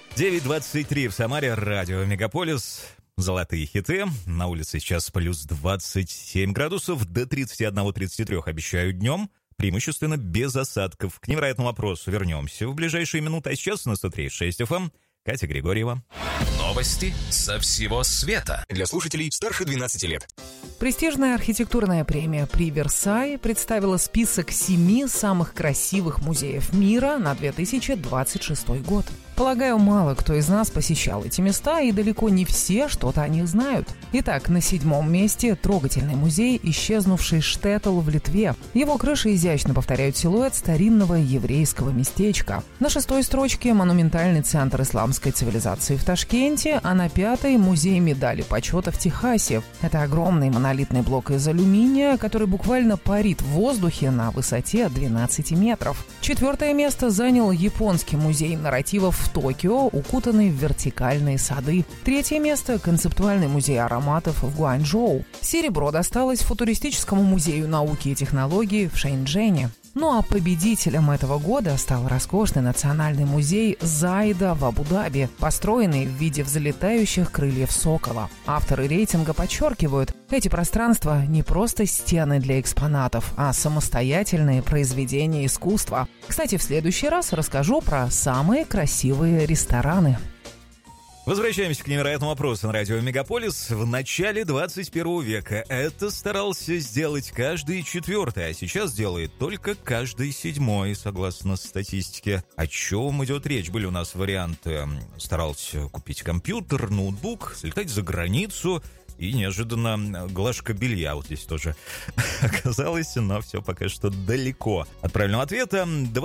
9:23 в Самаре, радио Мегаполис. Золотые хиты. На улице сейчас плюс 27 градусов, до 31-33 обещают днем. Преимущественно без осадков. К невероятному вопросу вернемся в ближайшие минуты. А сейчас на 103.6 FM Катя Григорьева. Новости со всего света. Для слушателей старше 12 лет. Престижная архитектурная премия «При Версае» представила список 7 самых красивых музеев мира на 2026 год. Полагаю, мало кто из нас посещал эти места, и далеко не все что-то о них знают. Итак, на 7-м месте трогательный музей, исчезнувший Штеттл в Литве. Его крыши изящно повторяют силуэт старинного еврейского местечка. На 6-й строчке монументальный центр исламской цивилизации в Ташкенте, а на 5-й музей медали почета в Техасе. Это огромный монолитный блок из алюминия, который буквально парит в воздухе на высоте 12 метров. 4-е место занял японский музей нарративов в Токио, укутанный в вертикальные сады. 3-е место – концептуальный музей ароматов в Гуанчжоу. Серебро досталось футуристическому музею науки и технологий в Шэньчжэне. Ну а победителем этого года стал роскошный национальный музей Заида в Абу-Даби, построенный в виде взлетающих крыльев сокола. Авторы рейтинга подчеркивают, эти пространства не просто стены для экспонатов, а самостоятельные произведения искусства. Кстати, в следующий раз расскажу про самые красивые рестораны. Возвращаемся к невероятному вопросу на радио Мегаполис. В начале 21 века это старался сделать каждый 4-й, а сейчас делает только каждый 7-й, согласно статистике. О чем идет речь? Были у нас варианты. Старался купить компьютер, ноутбук, слетать за границу. И неожиданно глажка белья вот здесь тоже оказалась, но все пока что далеко от правильного ответа.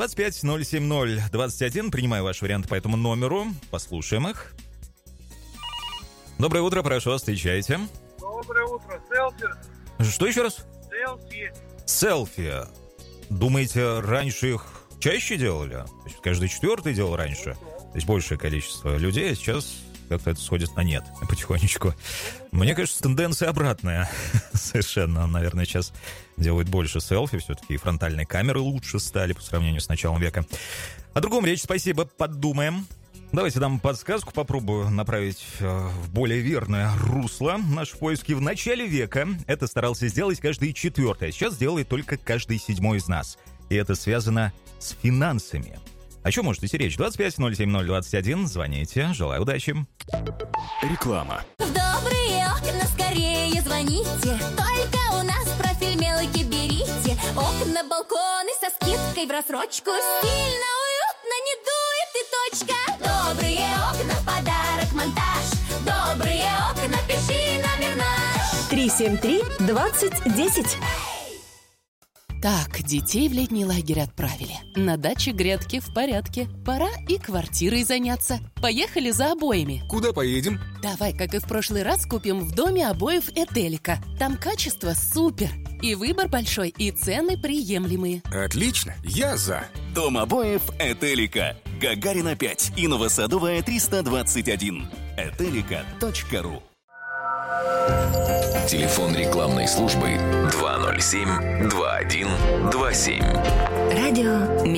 25-070-21. Принимаю ваши варианты по этому номеру. Послушаем их. Доброе утро, прошу вас, встречайте. Доброе утро, селфи. Что еще раз? Селфи. Думаете, раньше их чаще делали? То есть каждый 4-й делал раньше? То есть большее количество людей, а сейчас как-то это сходит на нет потихонечку. Мне кажется, тенденция обратная. Совершенно, наверное, сейчас делают больше селфи. Все-таки и фронтальные камеры лучше стали по сравнению с началом века. О другом речь, спасибо, подумаем. Давайте дам подсказку, попробую направить в более верное русло наши поиски. В начале века это старался сделать каждый 4-й, а сейчас делает только каждый 7-й из нас. И это связано с финансами. О чем может идти речь? 25-070-21, звоните, желаю удачи. Реклама. В добрые окна скорее звоните, только у нас профиль мелкий берите. Окна, балконы со скидкой в рассрочку, стильно, уютно, не дует и точка. Добрые окна в подарок монтаж. Добрые окна, пиши номер наш. 373-2010. Так, детей в летний лагерь отправили. На даче грядки в порядке. Пора и квартирой заняться. Поехали за обоями. Куда поедем? Давай, как и в прошлый раз, купим в доме обоев Этелика. Там качество супер. И выбор большой, и цены приемлемые. Отлично, я за. Дом обоев Этелика. Гагарина 5 и Новосадовая 321. Этелика.ру. Телефон рекламной службы 207-2127. Радио